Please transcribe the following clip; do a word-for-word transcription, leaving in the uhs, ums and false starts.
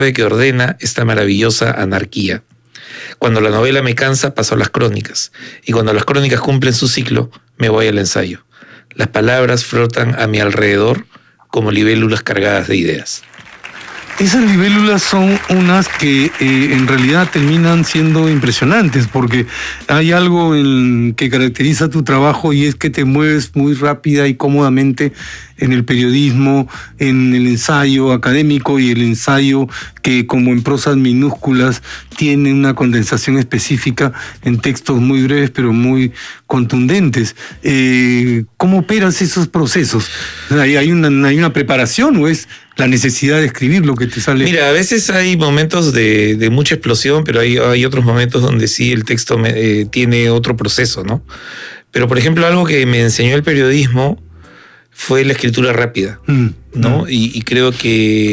que ordena esta maravillosa anarquía. Cuando la novela me cansa, paso a las crónicas. Y cuando las crónicas cumplen su ciclo, me voy al ensayo. Las palabras flotan a mi alrededor como libélulas cargadas de ideas. Esas libélulas son unas que eh, en realidad terminan siendo impresionantes, porque hay algo en, que caracteriza tu trabajo y es que te mueves muy rápida y cómodamente en el periodismo, en el ensayo académico y el ensayo que, como en prosas minúsculas, tiene una condensación específica en textos muy breves pero muy contundentes. Eh, ¿Cómo operas esos procesos? ¿Hay, hay, una, ¿Hay una preparación o es la necesidad de escribir lo que te sale? Mira, a veces hay momentos de, de mucha explosión, pero hay, hay otros momentos donde sí el texto me, eh, tiene otro proceso, ¿no? Pero, por ejemplo, algo que me enseñó el periodismo fue la escritura rápida, ¿no? Mm. Y, y creo que